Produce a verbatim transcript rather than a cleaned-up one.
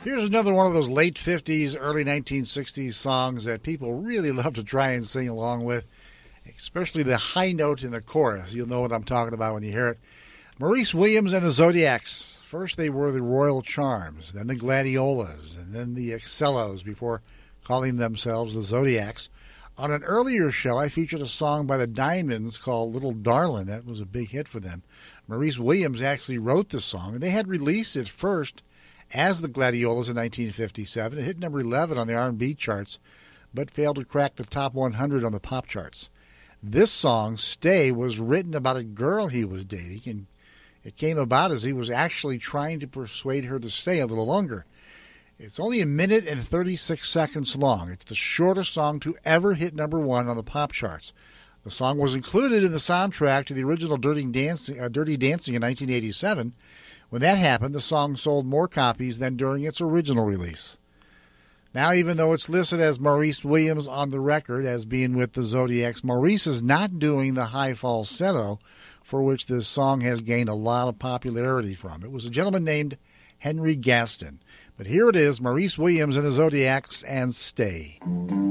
Here's another one of those late fifties, early nineteen sixties songs that people really love to try and sing along with, especially the high note in the chorus. You'll know what I'm talking about when you hear it. Maurice Williams and the Zodiacs. First they were the Royal Charms, then the Gladiolas, and then the Excellos before calling themselves the Zodiacs. On an earlier show, I featured a song by the Diamonds called Little Darlin'. That was a big hit for them. Maurice Williams actually wrote the song, and they had released it first as the Gladiolas in nineteen fifty-seven. It hit number eleven on the R and B charts, but failed to crack the top one hundred on the pop charts. This song, Stay, was written about a girl he was dating, and it came about as he was actually trying to persuade her to stay a little longer. It's only a minute and thirty-six seconds long. It's the shortest song to ever hit number one on the pop charts. The song was included in the soundtrack to the original Dirty Dancing, uh, Dirty Dancing in nineteen eighty-seven. When that happened, the song sold more copies than during its original release. Now, even though it's listed as Maurice Williams on the record as being with the Zodiacs, Maurice is not doing the high falsetto for which this song has gained a lot of popularity from. It was a gentleman named Henry Gaston. But here it is, Maurice Williams and the Zodiacs and Stay.